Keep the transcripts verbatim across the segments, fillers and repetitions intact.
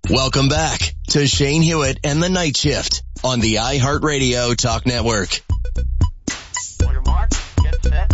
Welcome back to Shane Hewitt and the Night Shift on the iHeartRadio Talk Network. Order mark, get set.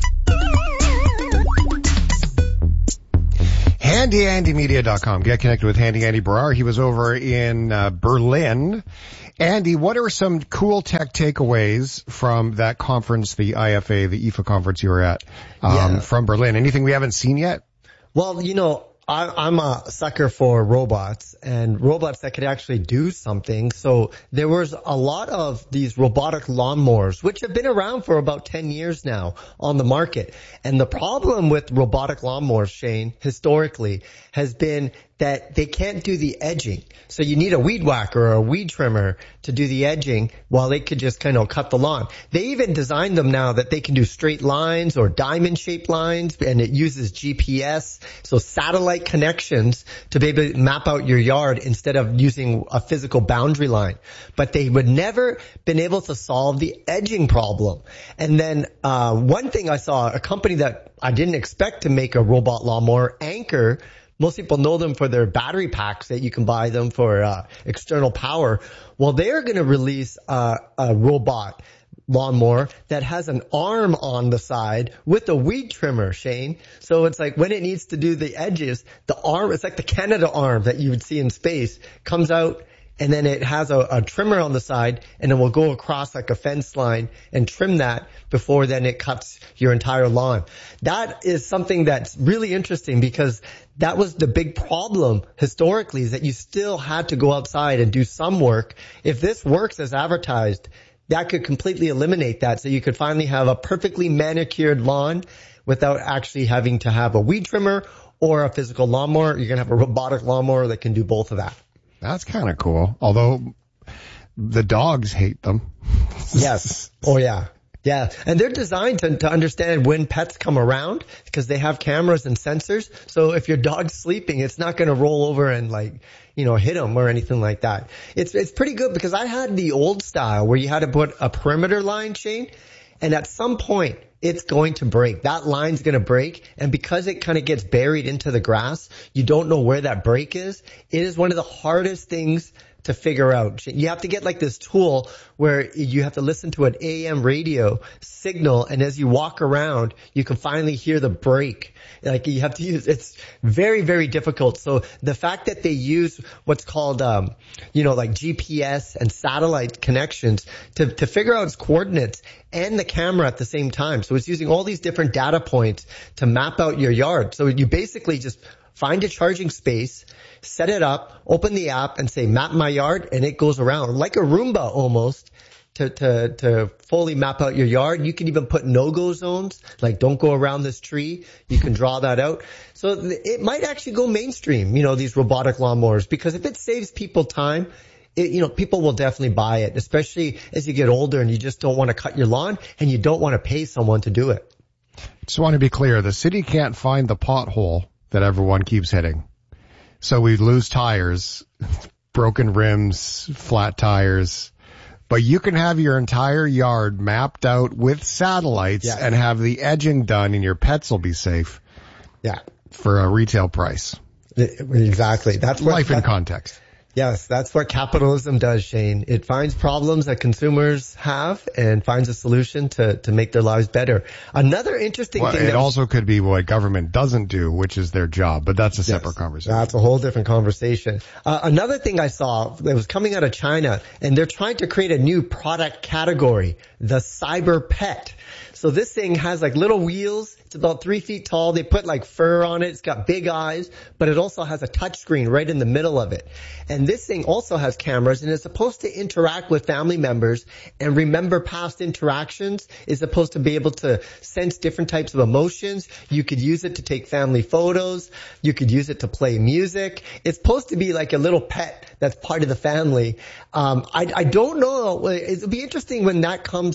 Handy Andy Media dot com. Get connected with Handy Andy Barrar. He was over in uh, Berlin. Andy, what are some cool tech takeaways from that conference, the I F A, the I F A conference you were at, um, Yeah. from Berlin? Anything we haven't seen yet? Well, you know, I, I'm a sucker for robots and robots that could actually do something. So there was a lot of these robotic lawnmowers, which have been around for about ten years now on the market. And the problem with robotic lawnmowers, Shane, historically, has been that they can't do the edging. So you need a weed whacker or a weed trimmer to do the edging while they could just kind of cut the lawn. They even designed them now that they can do straight lines or diamond shaped lines, and it uses G P S, so satellite connections to be able to map out your yard instead of using a physical boundary line. But they would never been able to solve the edging problem. And then uh one thing I saw, a company that I didn't expect to make a robot lawnmower, Anchor. Most people know them for their battery packs that you can buy them for uh, external power. Well, they're going to release uh, a robot lawnmower that has an arm on the side with a weed trimmer, Shane. So it's like when it needs to do the edges, the arm, it's like the Canada arm that you would see in space, comes out, and then it has a, a trimmer on the side, and it will go across like a fence line and trim that before then it cuts your entire lawn. That is something that's really interesting because that was the big problem historically, is that you still had to go outside and do some work. If this works as advertised, that could completely eliminate that. So you could finally have a perfectly manicured lawn without actually having to have a weed trimmer or a physical lawnmower. You're going to have a robotic lawnmower that can do both of that. That's kind of cool. Although the dogs hate them. Yes. Oh, yeah. Yeah. And they're designed to, to understand when pets come around because they have cameras and sensors. So if your dog's sleeping, it's not going to roll over and like, you know, hit them or anything like that. It's, it's pretty good because I had the old style where you had to put a perimeter line, Shane. And at some point, it's going to break. That line's going to break. And because it kind of gets buried into the grass, you don't know where that break is. It is one of the hardest things to figure out. You have to get like this tool where you have to listen to an A M radio signal, and as you walk around, you can finally hear the break. Like you have to use, it's very, very difficult. So the fact that they use what's called, um, you know, like G P S and satellite connections to, to figure out its coordinates and the camera at the same time. So it's using all these different data points to map out your yard. So you basically just find a charging space, set it up, open the app and say map my yard, and it goes around like a Roomba almost to, to, to fully map out your yard. You can even put no-go zones, like don't go around this tree. You can draw that out. So it might actually go mainstream, you know, these robotic lawnmowers, because if it saves people time, it, you know, people will definitely buy it, especially as you get older and you just don't want to cut your lawn and you don't want to pay someone to do it. Just want to be clear. The city can't find the pothole that everyone keeps hitting. So we lose tires, broken rims, flat tires, but you can have your entire yard mapped out with satellites yeah. and have the edging done, and your pets will be safe. Yeah. For a retail price. Exactly. That's what, life in that, context. Yes, that's what capitalism does, Shane. It finds problems that consumers have and finds a solution to, to make their lives better. Another interesting well, thing. It that also could be what government doesn't do, which is their job, but that's a separate yes, conversation. That's a whole different conversation. Uh, another thing I saw that was coming out of China, and they're trying to create a new product category, the cyber pet. So this thing has like little wheels. It's about three feet tall. They put like fur on it. It's got big eyes, but it also has a touch screen right in the middle of it. And this thing also has cameras, and it's supposed to interact with family members and remember past interactions. It's supposed to be able to sense different types of emotions. You could use it to take family photos. You could use it to play music. It's supposed to be like a little pet that's part of the family. Um, I, I don't know. It'll be interesting when that comes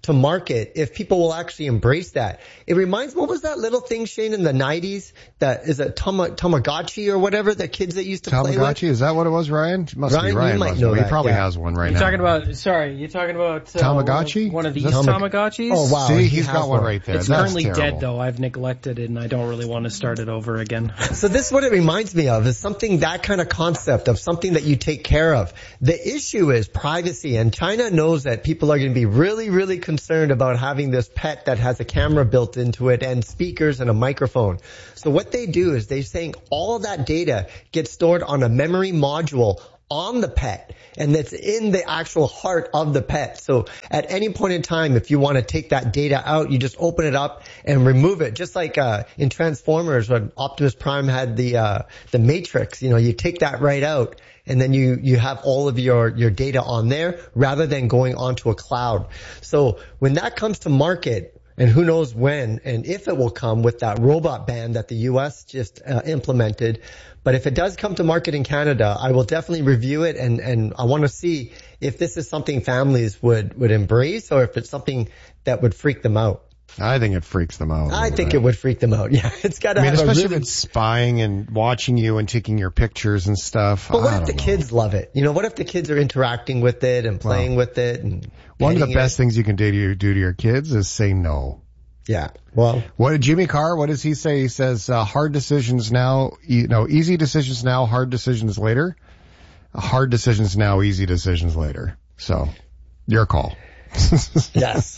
to market if people will actually embrace that. It reminds, what was that little thing, Shane, in the nineties that is a Tama, Tamagotchi or whatever, the kids that used to play with? Tamagotchi, is that what it was, Ryan? It must Ryan, be Ryan. you might must know He that, probably yeah. has one right You're now. talking about, sorry, you're talking about uh, Tamagotchi? One of these Tamag- Tamagotchis? Oh, wow. See, he he's has got one one. right there. It's That's currently terrible. dead, though. I've neglected it, and I don't really want to start it over again. So this is what it reminds me of, is something, that kind of concept of something that you take care of. The issue is privacy, and China knows that people are going to be really, really concerned about having this pet that has a camera built into it and speakers and a microphone. So what they do is they're saying all of that data gets stored on a memory module on the pet, and that's in the actual heart of the pet. So at any point in time, if you want to take that data out, you just open it up and remove it. Just like uh in Transformers when Optimus Prime had the uh the Matrix, you know, you take that right out and then you you have all of your your data on there rather than going onto a cloud. So when that comes to market, and who knows when and if it will come with that robot ban that the U S just uh, implemented. But if it does come to market in Canada, I will definitely review it, and, and I want to see if this is something families would, would embrace or if it's something that would freak them out. I think it freaks them out. I think it would freak them out. Yeah, it's got to I mean, have especially a really... if it's spying and watching you and taking your pictures and stuff. But what I if the don't know. kids love it? You know, what if the kids are interacting with it and playing Well, with it? And One of the petting best it? things you can do to, do to your kids is say no. Yeah. Well, What did Jimmy Carr, what does he say? He says, uh, hard decisions now, you know, easy decisions now, hard decisions later. Hard decisions now, easy decisions later. So, your call. yes.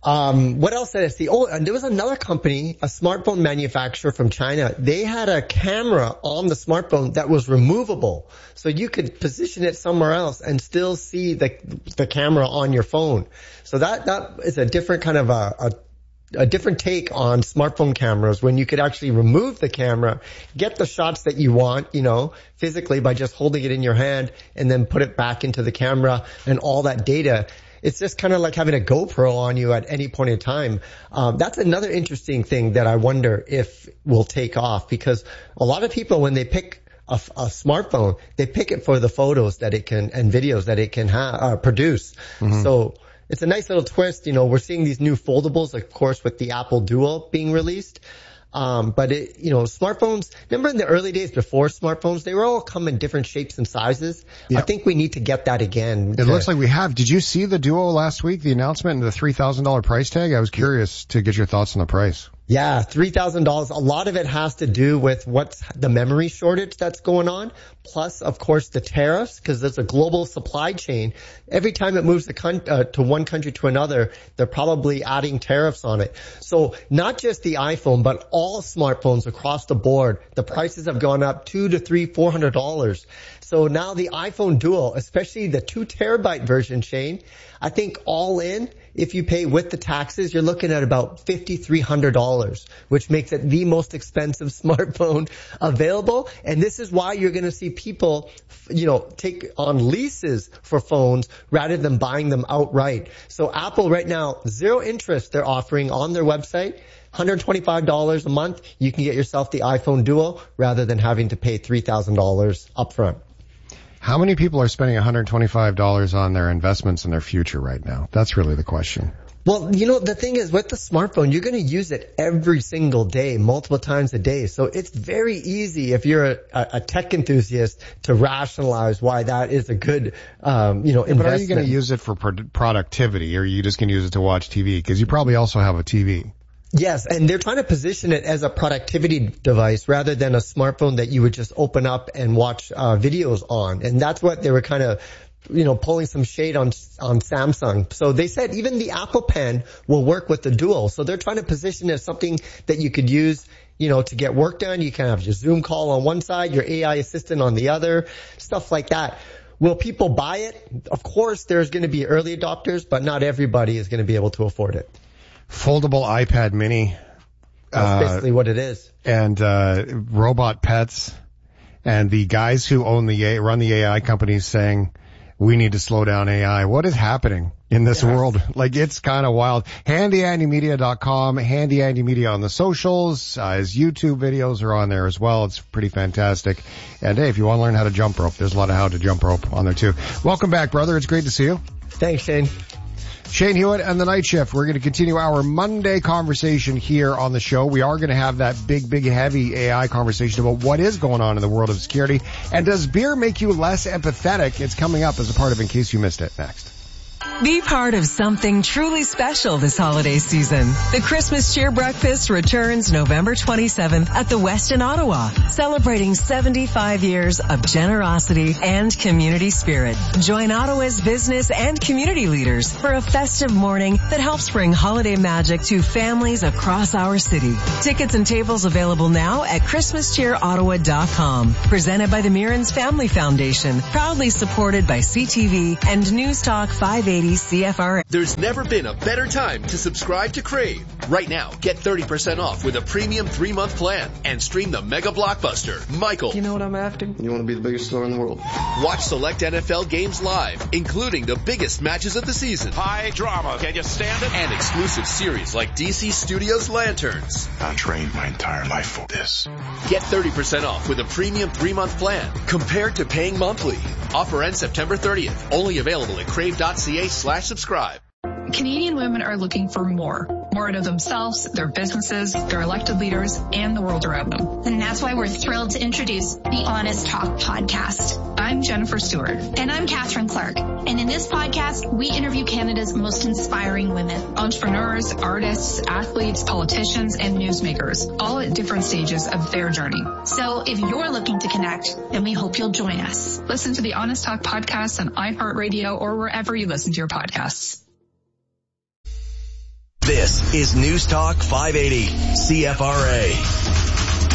Um, what else did I see? Oh, and there was another company, a smartphone manufacturer from China. They had a camera on the smartphone that was removable. So you could position it somewhere else and still see the, the camera on your phone. So that, that is a different kind of a, a a different take on smartphone cameras when you could actually remove the camera, get the shots that you want, you know, physically by just holding it in your hand and then put it back into the camera and all that data. It's just kind of like having a GoPro on you at any point in time. Um, that's another interesting thing that I wonder if will take off, because a lot of people, when they pick a, a smartphone, they pick it for the photos that it can and videos that it can ha- uh, produce. Mm-hmm. So it's a nice little twist. You know, we're seeing these new foldables, of course, with the Apple Duo being released. Um, but it, you know, smartphones, remember in the early days before smartphones, they were all come in different shapes and sizes. Yeah. I think we need to get that again. It looks like we have. Did you see the Duo last week, the announcement and the three thousand dollars price tag? I was curious to get your thoughts on the price. Yeah, three thousand dollars. A lot of it has to do with what's the memory shortage that's going on. Plus, of course, the tariffs, because there's a global supply chain. Every time it moves the con- uh, to one country to another, they're probably adding tariffs on it. So not just the iPhone, but all smartphones across the board, the prices have gone up two to three, four hundred dollars. So now the iPhone Duo, especially the two terabyte version, Shane, I think all in, if you pay with the taxes, you're looking at about five thousand three hundred dollars, which makes it the most expensive smartphone available. And this is why you're going to see people, you know, take on leases for phones rather than buying them outright. So Apple right now, zero interest they're offering on their website. one hundred twenty-five dollars a month, you can get yourself the iPhone Duo rather than having to pay three thousand dollars upfront. How many people are spending one hundred twenty-five dollars on their investments in their future right now? That's really the question. Well, you know, the thing is with the smartphone, you're going to use it every single day, multiple times a day. So it's very easy if you're a, a tech enthusiast to rationalize why that is a good, um, you know, Yeah, investment. but are you going to use it for pro- productivity, or are you just going to use it to watch T V? Because you probably also have a T V. Yes, and they're trying to position it as a productivity device rather than a smartphone that you would just open up and watch uh, videos on. And that's what they were kind of, you know, pulling some shade on on Samsung. So they said even the Apple Pen will work with the Duo. So they're trying to position it as something that you could use, you know, to get work done. You can have your Zoom call on one side, your A I assistant on the other, stuff like that. Will people buy it? Of course, there's going to be early adopters, but not everybody is going to be able to afford it. Foldable iPad mini. That's uh, basically what it is. And uh robot pets. And the guys who own the A- run the A I companies saying, we need to slow down A I. What is happening in this Yeah. world? Like, it's kind of wild. handy andy media dot com, Handy Andy Media on the socials. Uh, his YouTube videos are on there as well. It's pretty fantastic. And hey, if you want to learn how to jump rope, there's a lot of how to jump rope on there too. Welcome back, brother. It's great to see you. Thanks, Shane. Shane Hewitt and the Night Shift. We're going to continue our Monday conversation here on the show. We are going to have that big, big, heavy A I conversation about what is going on in the world of security. And does beer make you less empathetic? It's coming up as a part of In Case You Missed It next. Be part of something truly special this holiday season. The Christmas Cheer Breakfast returns November twenty-seventh at the West in Ottawa, celebrating seventy-five years of generosity and community spirit. Join Ottawa's business and community leaders for a festive morning that helps bring holiday magic to families across our city. Tickets and tables available now at christmas cheer ottawa dot com. Presented by the Mirans Family Foundation, proudly supported by C T V and News Talk five eighty C F R A. There's never been a better time to subscribe to Crave. Right now, get thirty percent off with a premium three-month plan and stream the mega blockbuster, Michael. You know what I'm after? You want to be the biggest star in the world. Watch select N F L games live, including the biggest matches of the season. High drama. Can you stand it? And exclusive series like D C Studios Lanterns. I trained my entire life for this. Get thirty percent off with a premium three-month plan compared to paying monthly. Offer ends September thirtieth. Only available at crave.ca slash subscribe. Canadian women are looking for more. More out of themselves, their businesses, their elected leaders, and the world around them. And that's why we're thrilled to introduce the Honest Talk podcast. I'm Jennifer Stewart. And I'm Catherine Clark. And in this podcast, we interview Canada's most inspiring women. Entrepreneurs, artists, athletes, politicians, and newsmakers, all at different stages of their journey. So if you're looking to connect, then we hope you'll join us. Listen to the Honest Talk podcast on iHeartRadio or wherever you listen to your podcasts. This is News Talk five eighty C F R A.